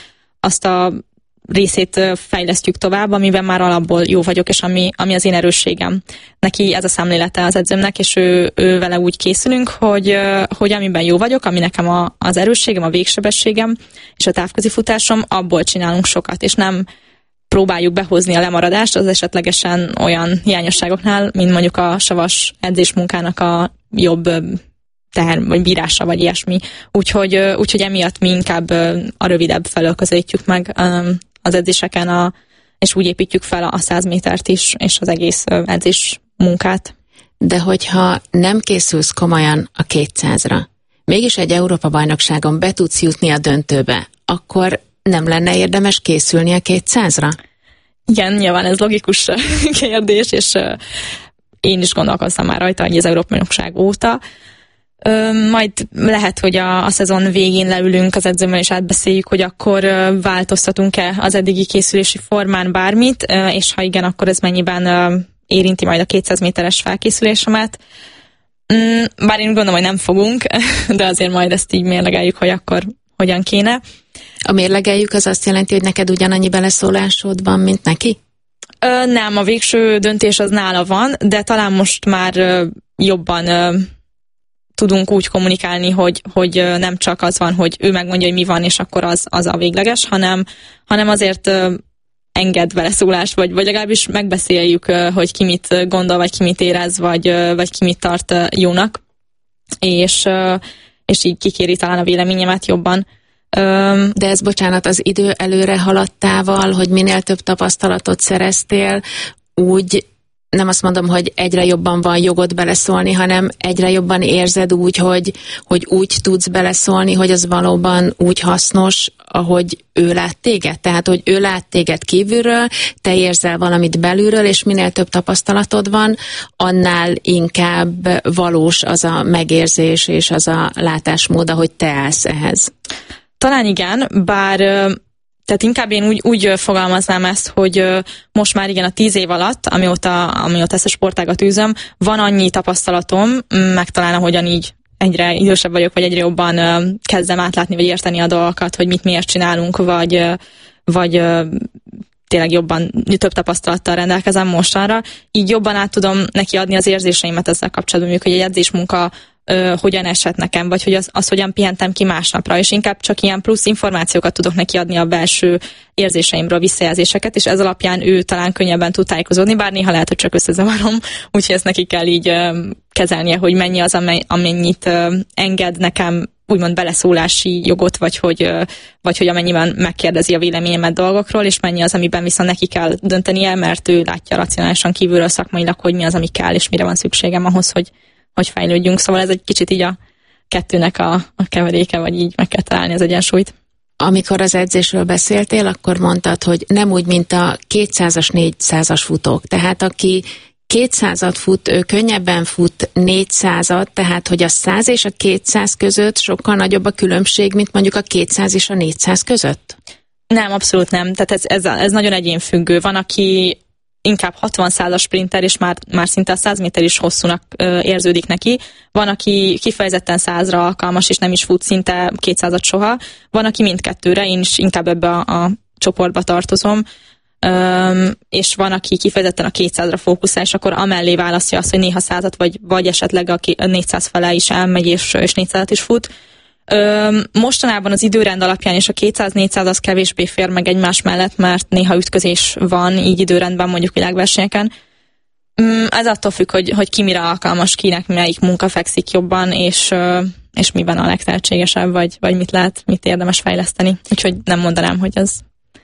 D: azt a részét fejlesztjük tovább, amiben már alapból jó vagyok, és ami az én erősségem. Neki ez a szemlélete az edzőmnek, és ő vele úgy készülünk, hogy amiben jó vagyok, ami nekem az erősségem, a végsebességem, és a távközi futásom, abból csinálunk sokat, és nem próbáljuk behozni a lemaradást az esetlegesen olyan hiányosságoknál, mint mondjuk a savas edzésmunkának a jobb teher, vagy bírása, vagy ilyesmi. Úgyhogy emiatt mi inkább a rövidebb felől közelítjük meg az edzéseken, és úgy építjük fel a 100 métert is, és az egész edzés munkát.
C: De hogyha nem készülsz komolyan a 200-ra, mégis egy Európa-bajnokságon be tudsz jutni a döntőbe, akkor nem lenne érdemes készülni a 200-ra?
D: Igen, nyilván ez logikus kérdés, és én is gondolkoztam már rajta, hogy az Európa-bajnokság óta. Majd lehet, hogy a szezon végén leülünk az edzőmmel, és átbeszéljük, hogy akkor változtatunk-e az eddigi készülési formán bármit, és ha igen, akkor ez mennyiben érinti majd a 200 méteres felkészülésemet. Bár én gondolom, hogy nem fogunk, de azért majd ezt így mérlegeljük, hogy akkor hogyan kéne.
C: A mérlegeljük az azt jelenti, hogy neked ugyanannyi beleszólásod van, mint neki?
D: Nem, a végső döntés az nála van, de talán most már jobban tudunk úgy kommunikálni, hogy nem csak az van, hogy ő megmondja, hogy mi van, és akkor az a végleges, hanem azért enged beleszólást, vagy legalábbis megbeszéljük, hogy ki mit gondol, vagy ki mit érez, vagy ki mit tart jónak, és így kikéri talán a véleményemet jobban.
C: De ez, bocsánat, az idő előre haladtával, hogy minél több tapasztalatot szereztél, úgy nem azt mondom, hogy egyre jobban van jogod beleszólni, hanem egyre jobban érzed úgy, hogy úgy tudsz beleszólni, hogy az valóban úgy hasznos, ahogy ő lát téged. Tehát, hogy ő lát téged kívülről, te érzel valamit belülről, és minél több tapasztalatod van, annál inkább valós az a megérzés és az a látásmód, ahogy te állsz ehhez.
D: Talán igen, bár tehát inkább én úgy fogalmaznám ezt, hogy most már igen a 10 év alatt, amióta ezt a sportágat űzöm, van annyi tapasztalatom, meg talán ahogyan így egyre idősebb vagyok, vagy egyre jobban kezdem átlátni, vagy érteni a dolgokat, hogy miért csinálunk, vagy tényleg jobban, több tapasztalattal rendelkezem mostanra. Így jobban át tudom neki adni az érzéseimet ezzel kapcsolatban, mondjuk, hogy egy edzésmunka hogyan esett nekem, vagy hogy az hogyan pihentem ki másnapra, és inkább csak ilyen plusz információkat tudok neki adni a belső érzéseimről, visszajelzéseket, és ez alapján ő talán könnyebben tud tájékozódni, bár néha lehet, hogy csak összezavarom, úgyhogy ezt neki kell így kezelnie, hogy mennyi az, amennyit enged nekem úgymond beleszólási jogot, vagy hogy amennyiben megkérdezi a véleményemet dolgokról, és mennyi az, amiben viszont neki kell döntenie, mert ő látja racionálisan kívülről szakmailag, hogy mi az, ami kell, és mire van szükségem ahhoz, hogy fejlődjünk. Szóval ez egy kicsit így a kettőnek a keveréke, vagy így meg kell találni az egyensúlyt.
C: Amikor az edzésről beszéltél, akkor mondtad, hogy nem úgy, mint a 200-as, 400-as futók. Tehát aki 200-at fut, ő könnyebben fut 400-at, tehát hogy a 100 és a 200 között sokkal nagyobb a különbség, mint mondjuk a 200 és a 400 között?
D: Nem, abszolút nem. Tehát ez nagyon egyénfüggő. Van, aki inkább 60-100-as sprinter, és már szinte a 100 méter is hosszúnak érződik neki. Van, aki kifejezetten 100-ra alkalmas, és nem is fut szinte 200-at soha. Van, aki mindkettőre, én is inkább ebbe a csoportba tartozom. És van, aki kifejezetten a 200-ra fókuszál, és akkor amellé választja azt, hogy néha 100-at, vagy esetleg a 400 fele is elmegy, és 400-at is fut. Mostanában az időrend alapján és a 200-400 az kevésbé fér meg egymás mellett, mert néha ütközés van így időrendben, mondjuk világversenyeken. Ez attól függ, hogy ki mire alkalmas, kinek melyik munka fekszik jobban, és miben a legtehetségesebb, vagy mit érdemes fejleszteni. Úgyhogy nem mondanám, hogy ez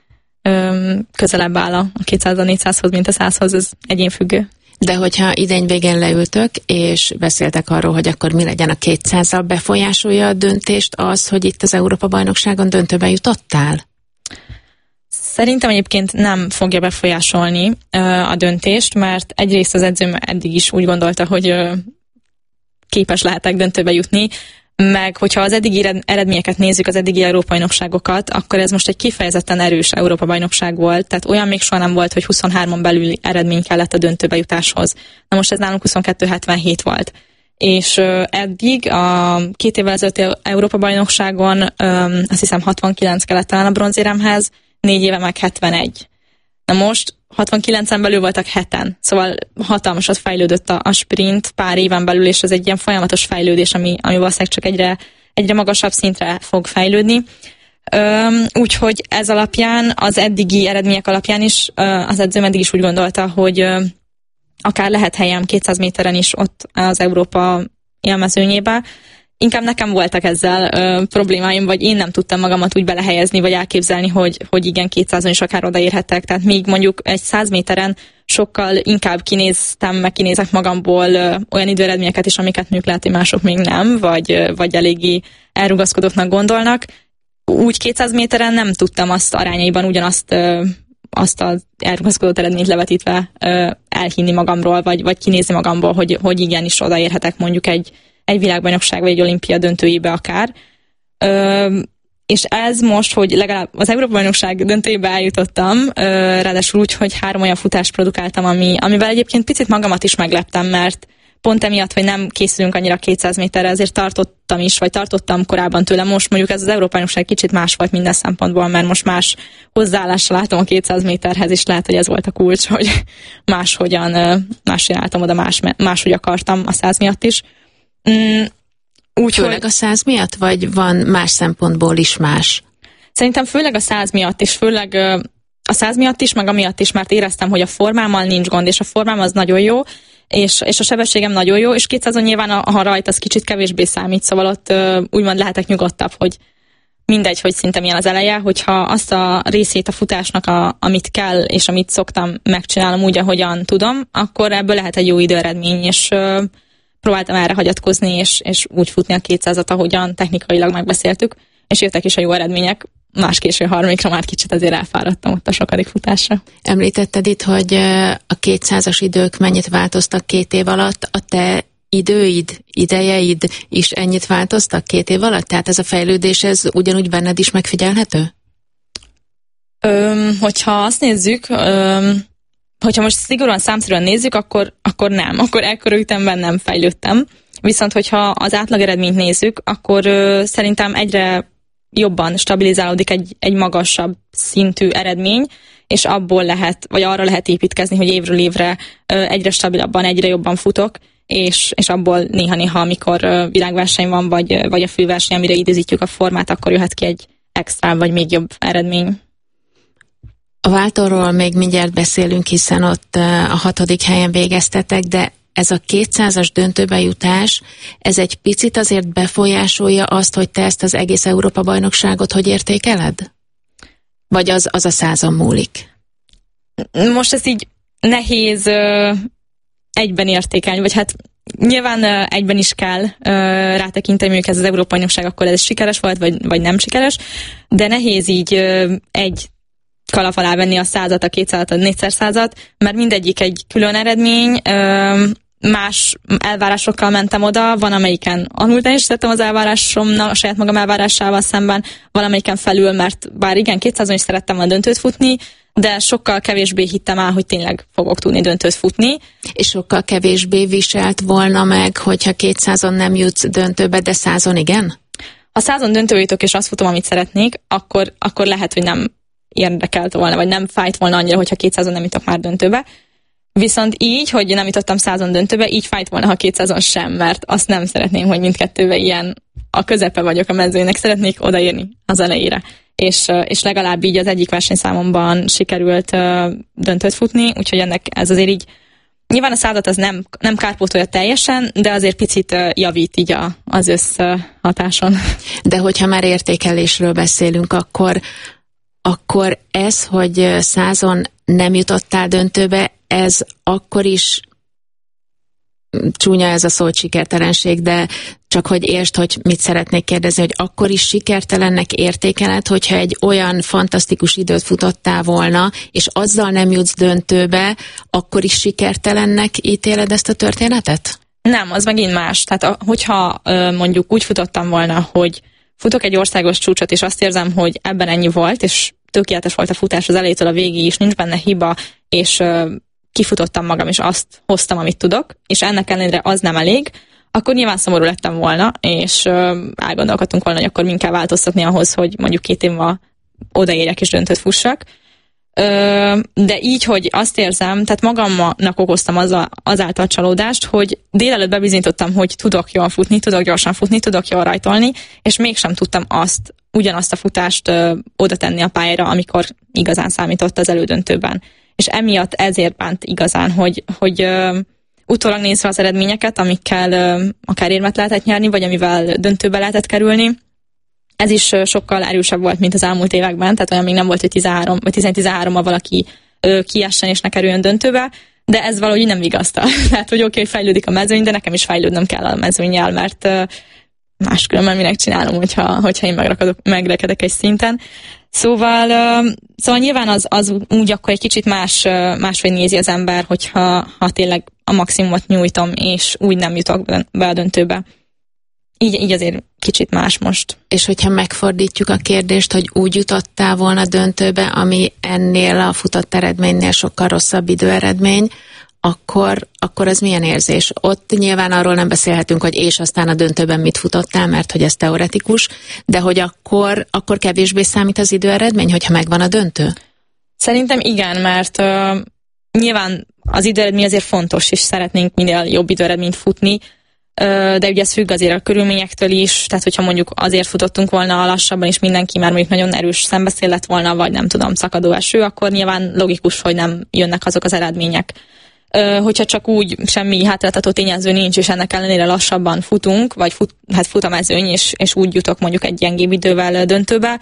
D: közelebb áll a 200-400-hoz, mint a 100-hoz, ez egyénfüggő.
C: De hogyha idény végén leültök, és beszéltek arról, hogy akkor mi legyen a 200-al, befolyásolja a döntést az, hogy itt az Európa-bajnokságon döntőbe jutottál?
D: Szerintem egyébként nem fogja befolyásolni a döntést, mert egyrészt az edzőm eddig is úgy gondolta, hogy képes lehetek döntőbe jutni, meg hogyha az eddigi eredményeket nézzük, az eddigi Európa-bajnokságokat, akkor ez most egy kifejezetten erős Európa-bajnokság volt, tehát olyan még soha nem volt, hogy 23-on belül eredmény kellett a döntőbe jutáshoz. Na most ez nálunk 22-77 volt. És eddig a 2 évvel ezelőtti Európa-bajnokságon azt hiszem 69 kellett talán a bronzéremhez, 4 éve meg 71. Na most 69-en belül voltak 7-en, szóval hatalmasat fejlődött a sprint pár éven belül, és ez egy ilyen folyamatos fejlődés, ami valószínűleg csak egyre magasabb szintre fog fejlődni. Úgyhogy ez alapján, az eddigi eredmények alapján is az edzőm eddig is úgy gondolta, hogy akár lehet helyem 200 méteren is ott az Európa élmezőnyébe. Inkább nekem voltak ezzel problémáim, vagy én nem tudtam magamat úgy belehelyezni, vagy elképzelni, hogy igen, 200-on is akár odaérhettek. Tehát még mondjuk egy 100 méteren sokkal inkább kinézek magamból olyan időeredményeket is, amiket mondjuk lehet, hogy mások még nem, vagy eléggé elrugaszkodottnak gondolnak. Úgy 200 méteren nem tudtam azt arányaiban ugyanazt azt az elrugaszkodott eredményt levetítve elhinni magamról, vagy kinézni magamból, hogy igenis odaérhetek mondjuk egy világbajnokság vagy egy olimpia döntőjébe akár. És ez most, hogy legalább az Európa-bajnokság döntőjébe eljutottam, ráadásul úgy, hogy 3 olyan futást produkáltam, amivel egyébként picit magamat is megleptem, mert pont emiatt, hogy nem készülünk annyira 200 méterre, ezért tartottam korábban tőle. Most mondjuk ez az Európa-bajnokság kicsit más volt minden szempontból, mert most más hozzáállással látom a 200 méterhez, és lehet, hogy ez volt a kulcs, hogy máshogy álltam oda, máshogy akartam a 100 miatt is.
C: Főleg a 100 miatt, vagy van más szempontból is más?
D: Szerintem főleg a 100 miatt, és főleg a 100 miatt is, meg amiatt is, mert éreztem, hogy a formámmal nincs gond, és a formám az nagyon jó, és a sebességem nagyon jó, és 200-on nyilván a rajt az kicsit kevésbé számít, szóval ott úgymond lehetek nyugodtabb, hogy mindegy, hogy szinte milyen az eleje, hogyha azt a részét a futásnak, amit kell, és amit szoktam, megcsinálom úgy, ahogyan tudom, akkor ebből lehet egy jó időeredmény, és próbáltam erre hagyatkozni, és úgy futni a 200-at, ahogyan technikailag megbeszéltük, és jöttek is a jó eredmények. Más késő harmadikra már kicsit azért elfáradtam ott a sokadik futásra.
C: Említetted itt, hogy a 200-as idők mennyit változtak 2 év alatt, a te idejeid is ennyit változtak 2 év alatt? Tehát ez a fejlődés, ez ugyanúgy benned is megfigyelhető?
D: Hogyha azt nézzük, hogyha most szigorúan számszerűen nézzük, akkor nem. Akkor ekkora ütemben nem fejlődtem. Viszont, hogyha az átlag eredményt nézzük, akkor szerintem egyre jobban stabilizálódik egy magasabb szintű eredmény, és abból lehet, vagy arra lehet építkezni, hogy évről évre egyre stabilabban, egyre jobban futok, és abból néha-néha, amikor világverseny van, vagy a főverseny, amire időzítjük a formát, akkor jöhet ki egy extra, vagy még jobb eredmény.
C: A váltóról még mindjárt beszélünk, hiszen ott a 6. helyen végeztetek, de ez a 200-as döntőbe jutás, ez egy picit azért befolyásolja azt, hogy te ezt az egész Európa-bajnokságot hogy értékeled? Vagy az a 100-on múlik?
D: Most ez így nehéz egyben értékelni, vagy hát nyilván egyben is kell rátekinteni, mondjuk ez az Európa-bajnokság, akkor ez sikeres volt, vagy nem sikeres, de nehéz így egy kalap alá venni a 100-at, a 200-at, a 4x100-at, mert mindegyik egy külön eredmény, más elvárásokkal mentem oda, van amelyiken alul teljesítettem az elvárásomnak, a saját magam elvárásával szemben, valamelyiken felül, mert bár igen, 200-on is szerettem volna döntőt futni, de sokkal kevésbé hittem el, hogy tényleg fogok tudni döntőt futni. És sokkal kevésbé viselt volna meg, hogyha 200-on nem jutsz döntőbe, de 100-on igen? Ha 100-on döntőbe jutok, és azt futom, amit szeretnék, akkor lehet, hogy nem érdekelt volna, vagy nem fájt volna annyira, hogyha 200-on nem jutok már döntőbe. Viszont így, hogy nem jutottam 100-on döntőbe, így fájt volna, ha 200-on sem, mert azt nem szeretném, hogy mindkettőben ilyen a közepe vagyok a mezőnynek, szeretnék odaérni az elejére. És legalább így az egyik versenyszámomban sikerült döntőt futni, úgyhogy ennek ez azért így, nyilván a 100-at az nem kárpótolja teljesen, de azért picit javít így az összhatáson. De hogyha már értékelésről beszélünk, akkor ez, hogy 100-on nem jutottál döntőbe, ez akkor is csúnya ez a szó, hogy sikertelenség, de csak hogy értsd, hogy mit szeretnék kérdezni, hogy akkor is sikertelennek értékeled, hogyha egy olyan fantasztikus időt futottál volna, és azzal nem jutsz döntőbe, akkor is sikertelennek ítéled ezt a történetet? Nem, az megint más. Tehát hogyha mondjuk úgy futottam volna, hogy futok egy országos csúcsot, és azt érzem, hogy ebben ennyi volt, és tökéletes volt a futás az elejétől a végig is, nincs benne hiba, és kifutottam magam, és azt hoztam, amit tudok, és ennek ellenére az nem elég, akkor nyilván szomorú lettem volna, és elgondolkodtunk volna, hogy akkor mind kell változtatni ahhoz, hogy mondjuk 2 év múlva odaérjek és döntőt fussak. De így, hogy azt érzem, tehát magamnak okoztam azáltal csalódást, hogy délelőtt bebizonyítottam, hogy tudok jól futni, tudok gyorsan futni, tudok jól rajtolni, és mégsem tudtam ugyanazt a futást oda tenni a pályára, amikor igazán számított az elődöntőben. És emiatt ezért bánt igazán, hogy utólag nézve az eredményeket, amikkel akár érmet lehetett nyerni, vagy amivel döntőbe lehetett kerülni, ez is sokkal erősebb volt, mint az elmúlt években, tehát olyan még nem volt, hogy 13 vagy 13-mal valaki kiessen és ne kerüljön döntőbe, de ez valahogy nem vigasztal. Tehát, hogy oké, fejlődik a mezőny, de nekem is fejlődnöm kell a mezőnnyel, mert máskülönben minek csinálom, hogyha én megrekedek egy szinten. Szóval nyilván az úgy akkor egy kicsit máshogy nézi az ember, hogyha tényleg a maximumot nyújtom, és úgy nem jutok be a döntőbe. Így azért kicsit más most. És hogyha megfordítjuk a kérdést, hogy úgy jutottál volna döntőbe, ami ennél a futott eredménynél sokkal rosszabb időeredmény, akkor ez milyen érzés? Ott nyilván arról nem beszélhetünk, hogy és aztán a döntőben mit futottál, mert hogy ez teoretikus, de hogy akkor kevésbé számít az időeredmény, hogyha megvan a döntő? Szerintem igen, mert nyilván az időeredmény azért fontos, és szeretnénk minél jobb időeredményt futni, de ugye ez függ azért a körülményektől is, tehát hogyha mondjuk azért futottunk volna lassabban, és mindenki már mondjuk nagyon erős szembeszél lett volna, vagy nem tudom, szakadó eső, akkor nyilván logikus, hogy nem jönnek azok az eredmények. Hogyha csak úgy semmi hátráltató tényező nincs, és ennek ellenére lassabban futunk, vagy fut a mezőny, és úgy jutok mondjuk egy gyengébb idővel döntőbe,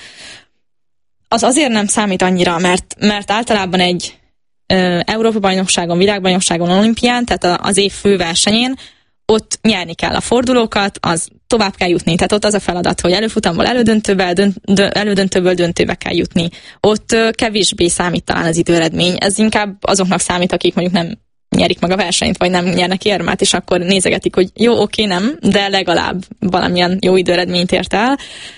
D: az azért nem számít annyira, mert általában egy Európa-bajnokságon, világbajnokságon, olimpián, tehát az év fő versenyén, ott nyerni kell a fordulókat, az tovább kell jutni. Tehát ott az a feladat, hogy előfutamból elődöntőből döntőbe kell jutni. Ott kevésbé számít talán az időeredmény. Ez inkább azoknak számít, akik mondjuk nem nyerik meg a versenyt, vagy nem nyernek érmet, és akkor nézegetik, hogy jó, oké, nem, de legalább valamilyen jó időeredményt ért el.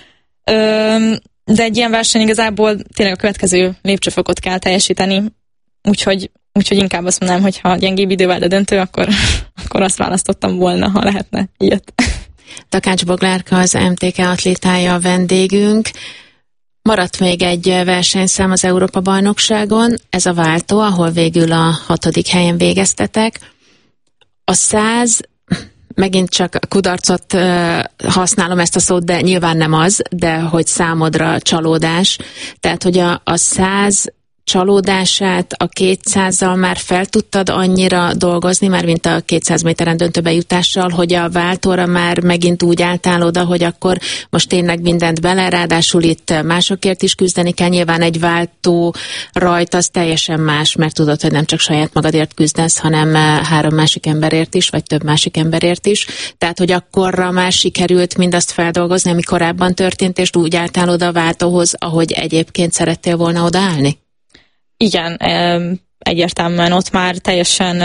D: De egy ilyen verseny igazából tényleg a következő lépcsőfokot kell teljesíteni, úgyhogy inkább azt mondanám, hogy ha gyengébb idővel de döntő, akkor azt választottam volna, ha lehetne ilyet. Takács Boglárka, az MTK atlétája a vendégünk. Maradt még egy versenyszám az Európa-bajnokságon, ez a váltó, ahol végül a 6. helyen végeztetek. A 100, megint csak kudarcot használom ezt a szót, de nyilván nem az, de hogy számodra csalódás. Tehát, hogy a 100
C: csalódását a 200-zal már fel tudtad annyira dolgozni, már mint a 200 méteren döntőbe jutással, hogy a váltóra már megint úgy álltál oda, hogy akkor most tényleg mindent bele, ráadásul itt másokért is küzdeni kell, nyilván egy váltó rajt az teljesen más, mert tudod, hogy nem csak saját magadért küzdesz, hanem 3 másik emberért is, vagy több másik emberért is. Tehát, hogy akkorra már sikerült mindazt feldolgozni, ami korábban történt, és úgy álltál oda a váltóhoz, ahogy egyébként szerettél volna odaállni?
D: Igen, egyértelműen ott már teljesen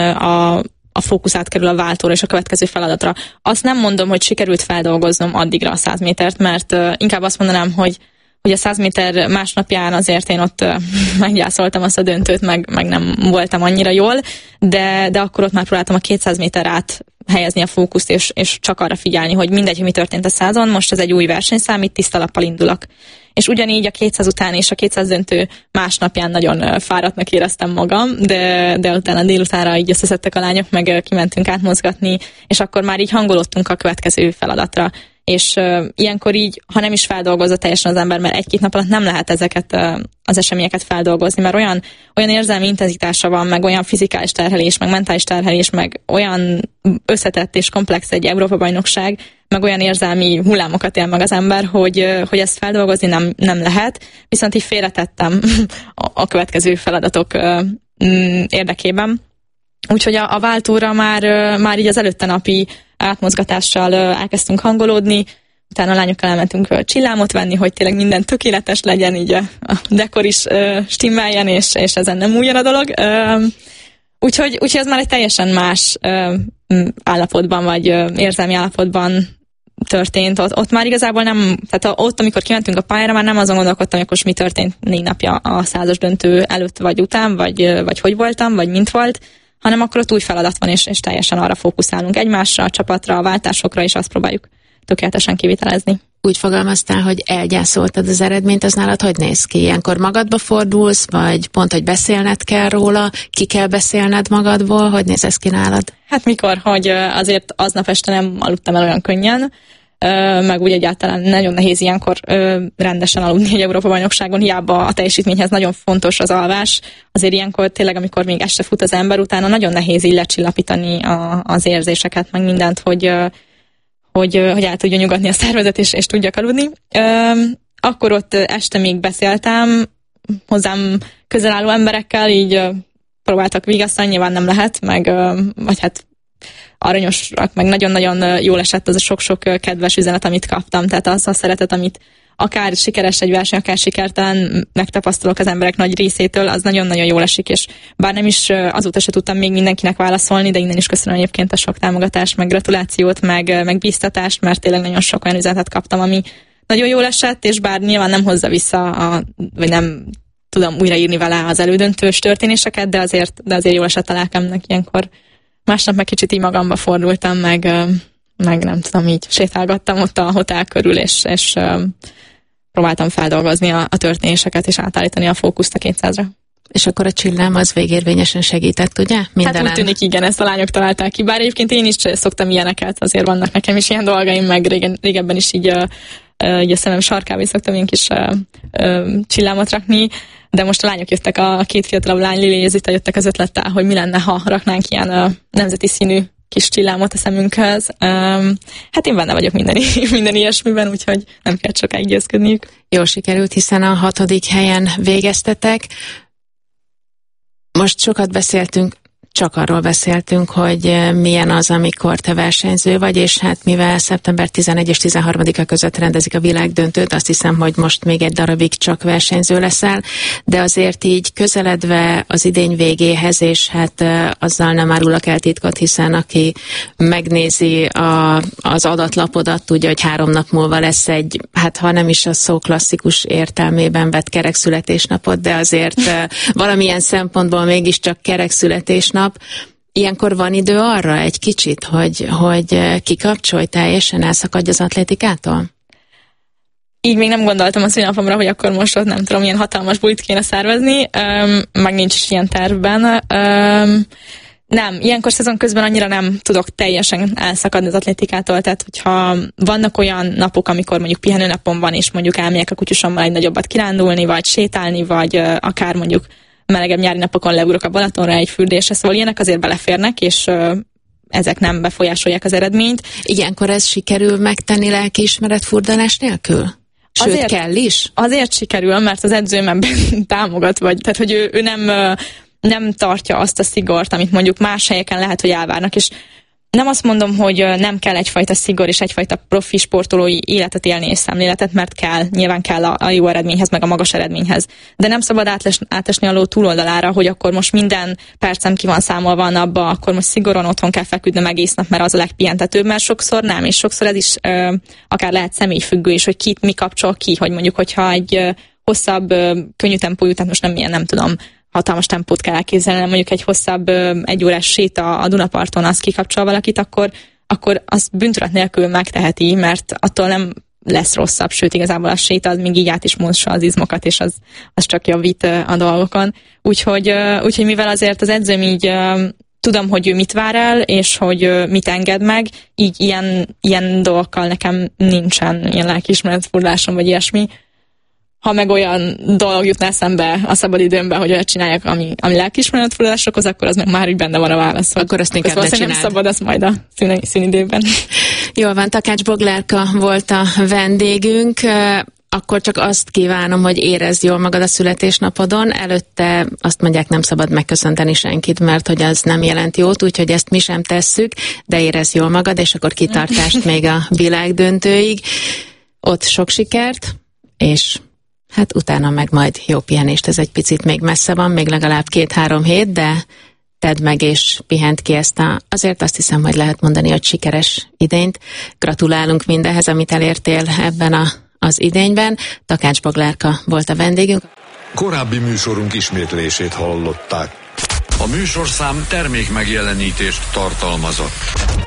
D: a fókusz átkerül a váltóra és a következő feladatra. Azt nem mondom, hogy sikerült feldolgoznom addigra a 100 métert, mert inkább azt mondanám, hogy a 100 méter másnapján azért én ott meggyászoltam azt a döntőt, meg nem voltam annyira jól, de akkor ott már próbáltam a 200 méter át helyezni a fókuszt, és csak arra figyelni, hogy mindegy, hogy mi történt a 100-on, most ez egy új versenyszám, itt tiszta lappal indulok. És ugyanígy a 200 után és a 200 döntő másnapján nagyon fáradtnak éreztem magam, de utána délutánra így összeszedtek a lányok, meg kimentünk átmozgatni, és akkor már így hangolódtunk a következő feladatra. És ilyenkor így, ha nem is feldolgozza teljesen az ember, mert 1-2 nap alatt nem lehet ezeket az eseményeket feldolgozni, mert olyan érzelmi intenzitása van, meg olyan fizikális terhelés, meg mentális terhelés, meg olyan összetett és komplex egy Európa-bajnokság, meg olyan érzelmi hullámokat él meg az ember, hogy ezt feldolgozni nem lehet, viszont így félretettem a következő feladatok érdekében. Úgyhogy a váltóra már így az előtte napi átmozgatással elkezdtünk hangolódni, utána a lányokkal elmentünk csillámot venni, hogy tényleg minden tökéletes legyen, így a dekor is stimmeljen, és ezen nem múljon a dolog. Úgyhogy ez már egy teljesen más állapotban, vagy érzelmi állapotban történt. Ott már igazából nem, tehát ott, amikor kimentünk a pályára, már nem azon gondolkodtam, hogy akkor mi történt 4 napja a 100-as döntő előtt vagy után, vagy hogy voltam, vagy mint volt, hanem akkor ott új feladat van, és teljesen arra fókuszálunk egymásra, a csapatra, a váltásokra, és azt próbáljuk tökéletesen kivitelezni.
C: Úgy fogalmaztál, hogy elgyászoltad az eredményt, az nálad hogy néz ki? Ilyenkor magadba fordulsz, vagy pont, hogy beszélned kell róla, ki kell beszélned magadból, hogy néz ez ki nálad?
D: Hát mikor, hogy azért aznap este nem aludtam el olyan könnyen, meg úgy egyáltalán nagyon nehéz ilyenkor rendesen aludni egy Európa-bajnokságon, hiába a teljesítményhez nagyon fontos az alvás. Azért ilyenkor tényleg, amikor még este fut az ember, utána nagyon nehéz így lecsillapítani az érzéseket, meg mindent, hogy el tudja nyugodni a szervezet, és tudjak aludni. Akkor ott este még beszéltem hozzám közel álló emberekkel, így próbáltak vigasztani, nyilván nem lehet, vagy hát aranyosak, meg nagyon-nagyon jól esett az a sok-sok kedves üzenet, amit kaptam. Tehát az a szeretet, amit akár sikeres egy verseny, akár sikertelen megtapasztalok az emberek nagy részétől, az nagyon-nagyon jól esik, és bár nem is azóta se tudtam még mindenkinek válaszolni, de innen is köszönöm egyébként a sok támogatást, meg gratulációt, meg bíztatást, mert tényleg nagyon sok olyan üzenetet kaptam, ami nagyon jól esett, és bár nyilván nem hozza vissza, vagy nem tudom újraírni vele az elődöntős történéseket, de azért jól esett a lelkemnek ilyenkor. Másnap meg kicsit így magamba fordultam, meg nem tudom, így sétálgattam ott a hotel körül, és próbáltam feldolgozni a történéseket, és átállítani a fókuszt a 200-ra.
C: És akkor a csillám az végérvényesen segített, ugye? Mindenen.
D: Hát úgy tűnik, igen, ezt a lányok találták ki. Bár egyébként én is szoktam ilyeneket, azért vannak nekem is ilyen dolgaim, meg régebben is így a szemem sarkába is szoktam ilyen kis csillámot rakni, de most a lányok jöttek, a 2 fiatalabb lány, Lili és Zita jöttek az ötlettel, hogy mi lenne, ha raknánk ilyen nemzeti színű kis csillámot a szemünkhöz. Hát én benne vagyok minden ilyesmiben, úgyhogy nem kell sokáig győzködniük.
C: Jól sikerült, hiszen a 6. helyen végeztetek. Most sokat beszéltünk, csak arról beszéltünk, hogy milyen az, amikor te versenyző vagy, és hát mivel szeptember 11 és 13-a között rendezik a világdöntőt, azt hiszem, hogy most még egy darabig csak versenyző leszel, de azért így közeledve az idény végéhez, és hát azzal nem árulok el titkot, hiszen aki megnézi az adatlapodat, tudja, hogy 3 nap múlva lesz egy, hát ha nem is a szó klasszikus értelmében vett kerekszületésnapot, de azért valamilyen szempontból mégiscsak kerekszületésnap. Ilyenkor van idő arra egy kicsit, hogy kikapcsolj teljesen, elszakadj az atlétikától?
D: Így még nem gondoltam a szülinapomra, hogy akkor most ott nem tudom, ilyen hatalmas bulit kéne szervezni, meg nincs is ilyen tervben. Nem, ilyenkor szezon közben annyira nem tudok teljesen elszakadni az atlétikától, tehát hogyha vannak olyan napok, amikor mondjuk pihenőnapom van, és mondjuk elmegyek a kutyusommal egy nagyobbat kirándulni, vagy sétálni, vagy akár mondjuk melegebb nyári napokon leugrok a Balatonra egy fürdésre, szóval ilyenek azért beleférnek, és ezek nem befolyásolják az eredményt.
C: Ilyenkor ez sikerül megtenni lelkiismeret furdalás nélkül? Sőt, azért, kell is?
D: Azért sikerül, mert az edzőm ebben támogat, tehát hogy ő nem tartja azt a szigort, amit mondjuk más helyeken lehet, hogy elvárnak, és nem azt mondom, hogy nem kell egyfajta szigor és egyfajta profi sportolói életet élni és szemléletet, mert nyilván kell a jó eredményhez, meg a magas eredményhez. De nem szabad átesni a ló túloldalára, hogy akkor most minden percem ki van számolva a napba, akkor most szigorúan otthon kell feküdnöm egész nap, mert az a legpihentetőbb, mert sokszor nem, és sokszor ez is akár lehet személyfüggő is, hogy kit mi kapcsol ki, hogy mondjuk, hogyha egy hosszabb, könnyű tempójú, tehát most nem tudom, hatalmas tempót kell elképzelni, mondjuk egy hosszabb egyórás séta a Dunaparton, az kikapcsol valakit, akkor az bűntudat nélkül megteheti, mert attól nem lesz rosszabb, sőt igazából a séta az még így át is mossa az izmokat, és az csak javít a dolgokon. Úgyhogy mivel azért az edzőm így tudom, hogy ő mit vár el, és hogy mit enged meg, így ilyen dolgokkal nekem nincsen ilyen lelkiismeretfurdalásom, vagy ilyesmi. Ha meg olyan dolog jutna eszembe a szabadidőmben, hogy olyat csináljak, ami lelkiismeretfurdalást okoz, akkor az meg már úgy benne van a válasz.
C: Akkor azt inkább ne csináld.
D: Nem szabad, az majd a színidőben.
C: Jól van, Takács Boglárka volt a vendégünk. Akkor csak azt kívánom, hogy érezd jól magad a születésnapodon. Előtte azt mondják, nem szabad megköszönteni senkit, mert hogy az nem jelent jót, úgyhogy ezt mi sem tesszük, de érezd jól magad, és akkor kitartást még a világdöntőig. Ott sok sikert, és hát utána meg majd jó pihenést, ez egy picit még messze van, még legalább 2-3 hét, de tedd meg és pihent ki ezt azért azt hiszem, hogy lehet mondani, hogy sikeres idényt. Gratulálunk mindenhez, amit elértél ebben az idényben. Takács Boglárka volt a vendégünk.
A: Korábbi műsorunk ismétlését hallották. A műsorszám termék megjelenítést tartalmazott.